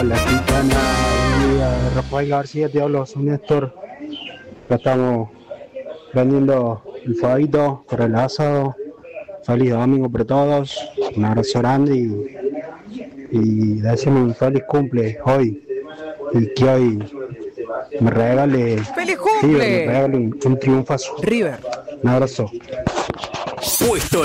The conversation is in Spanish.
La gitana de Rafael García, te hablo, soy Néstor. Ya estamos prendiendo el fueguito para el asado. Feliz domingo para todos. Un abrazo grande y decimos un feliz cumple hoy. Y que hoy me regale ¡Feliz River, me cumple! regale un triunfazo. River. Un abrazo. Puesto